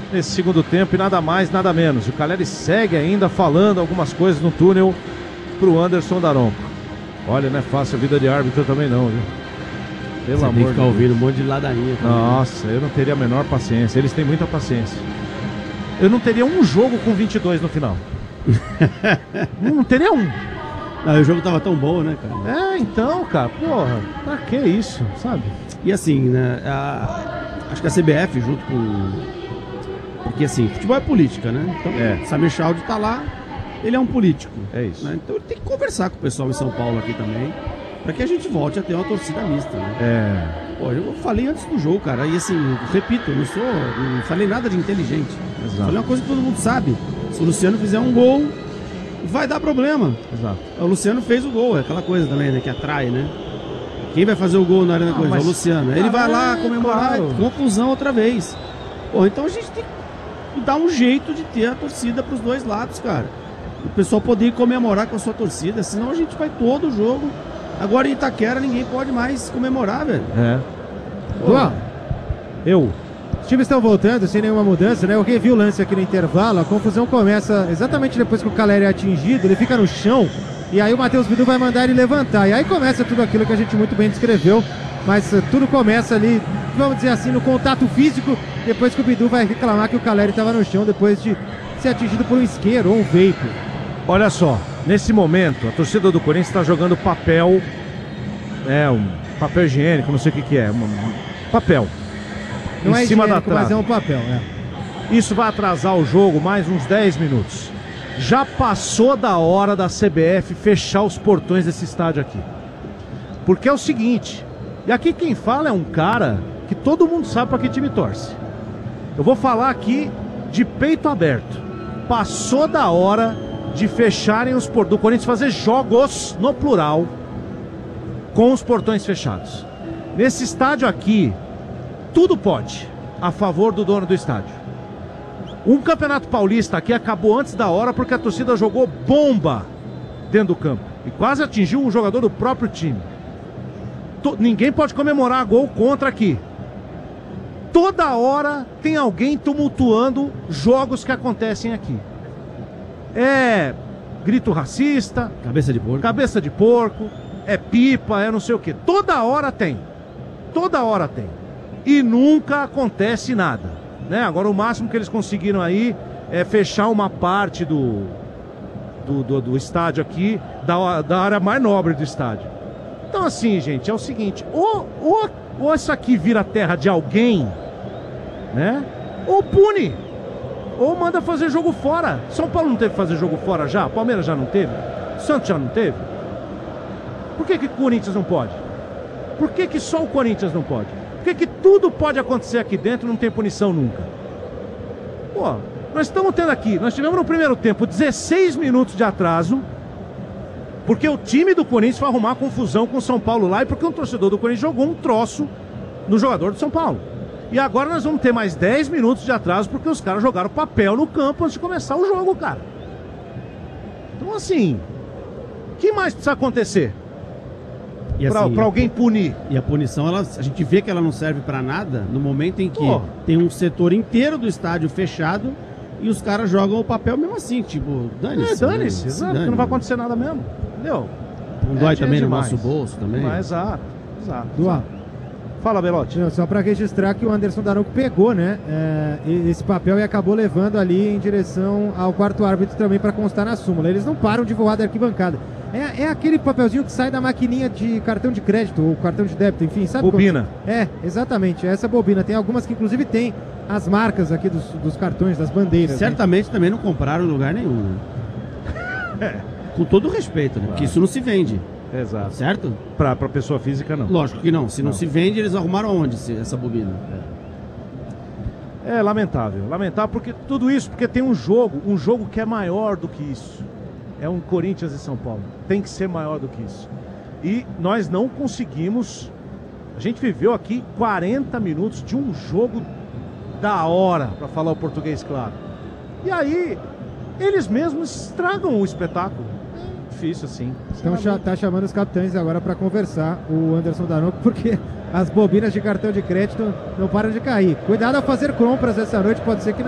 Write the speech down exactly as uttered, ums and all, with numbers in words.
nesse segundo tempo e nada mais, nada menos. O Caleri segue ainda falando algumas coisas no túnel pro Anderson Daronco. Olha, não é fácil a vida de árbitro também não, viu? Pelo Você amor tem que ficar de ouvindo um monte de ladainha. Também. Nossa, eu não teria a menor paciência. Eles têm muita paciência. Eu não teria um jogo com vinte e dois no final. Não teria um. Não, o jogo tava tão bom, né, cara? É, então, cara, porra, pra que isso, sabe? E assim, né, a, acho que a C B F junto com... Porque assim, futebol é política, né? Então, É. Samir Chaldi tá lá, ele é um político. É isso. Né? Então ele tem que conversar com o pessoal em São Paulo aqui também, pra que a gente volte a ter uma torcida mista, né? É. Pô, eu falei antes do jogo, cara, e assim, repito, eu não sou, não falei nada de inteligente. Exato. Falei uma coisa que todo mundo sabe. Se o Luciano fizer um gol, vai dar problema. Exato. O Luciano fez o gol, é aquela coisa também, né, que atrai, né? Quem vai fazer o gol na Arena Ah, Coisa? mas- O Luciano. Ele vai lá É, comemorar, claro. confusão outra vez. Pô, então a gente tem que dar um jeito de ter a torcida pros dois lados, cara. O pessoal poder comemorar com a sua torcida, senão a gente vai todo o jogo. Agora em Itaquera ninguém pode mais comemorar, velho. É. Duan, Eu. os times estão voltando sem nenhuma mudança, né? Alguém viu o lance aqui no intervalo, a confusão começa exatamente depois que o Caleri é atingido, ele fica no chão, e aí o Matheus Bidu vai mandar ele levantar, e aí começa tudo aquilo que a gente muito bem descreveu, mas uh, tudo começa ali, vamos dizer assim, no contato físico, depois que o Bidu vai reclamar que o Caleri estava no chão, depois de ser atingido por um isqueiro ou um vape. Olha só, nesse momento, a torcida do Corinthians está jogando papel, é, um papel higiênico, não sei o que que é, um, um papel, Não em é cima da higiênico, mas trave. é um papel, é. Isso vai atrasar o jogo mais uns dez minutos. Já passou da hora da C B F fechar os portões desse estádio aqui. Porque é o seguinte, e aqui quem fala é um cara que todo mundo sabe para que time torce. Eu vou falar aqui de peito aberto. Passou da hora de fecharem os portões, do Corinthians fazer jogos, no plural, com os portões fechados. Nesse estádio aqui, tudo pode, a favor do dono do estádio. Um campeonato paulista aqui acabou antes da hora porque a torcida jogou bomba dentro do campo e quase atingiu um jogador do próprio time. To- Ninguém pode comemorar gol contra aqui. Toda hora tem alguém tumultuando jogos que acontecem aqui. É grito racista, Cabeça de porco. cabeça de porco, é pipa, é não sei o que. Toda hora tem. Toda hora tem. E nunca acontece nada, né? Agora o máximo que eles conseguiram aí é fechar uma parte do do, do, do estádio aqui, da, da área mais nobre do estádio. Então assim, gente, é o seguinte, ou, ou, ou isso aqui vira terra de alguém, né? Ou pune, ou manda fazer jogo fora. São Paulo não teve que fazer jogo fora já? Palmeiras já não teve? Santos já não teve? Por que que o Corinthians não pode? Por que que só o Corinthians não pode? Por que que tudo pode acontecer aqui dentro e não tem punição nunca? Pô, nós estamos tendo aqui, nós tivemos no primeiro tempo dezesseis minutos de atraso, porque o time do Corinthians foi arrumar confusão com o São Paulo lá e porque um torcedor do Corinthians jogou um troço no jogador do São Paulo. E agora nós vamos ter mais dez minutos de atraso porque os caras jogaram papel no campo antes de começar o jogo, cara. Então assim, o que mais precisa acontecer E, pra, assim, pra alguém punir? E a punição, ela, a gente vê que ela não serve pra nada no momento em que Pô. tem um setor inteiro do estádio fechado e os caras jogam o papel mesmo assim, tipo, dane-se. É, dane-se, né? exato, dane. porque não vai acontecer nada mesmo. Entendeu? Não É, dói é também no demais. nosso bolso também. Mas, exato, exato. Duan, Fala, Belotti. não, só para registrar que o Anderson Daronco pegou, né, é, e- esse papel e acabou levando ali em direção ao quarto árbitro também para constar na súmula. Eles não param de voar da arquibancada. É, é aquele papelzinho que sai da maquininha de cartão de crédito ou cartão de débito, enfim, sabe? Bobina. como- É, exatamente, essa bobina. Tem algumas que inclusive tem as marcas aqui dos, dos cartões, das bandeiras. né? Certamente também não compraram em lugar nenhum, né? Com todo o respeito, né? Porque isso não se vende, Exato. certo? Pra, pra pessoa física, não. Lógico que não. Se não, Não. se vende, eles arrumaram onde esse- essa bobina? É lamentável, lamentável porque tudo isso, porque tem um jogo, um jogo que é maior do que isso. É um Corinthians e São Paulo. Tem que ser maior do que isso. E nós não conseguimos. A gente viveu aqui quarenta minutos de um jogo da hora, para falar o português claro. E aí, eles mesmos estragam o espetáculo. É difícil assim. Então cha- tá chamando os capitães agora para conversar, o Anderson Daronco, porque as bobinas de cartão de crédito não param de cair. Cuidado ao fazer compras essa noite, pode ser que não.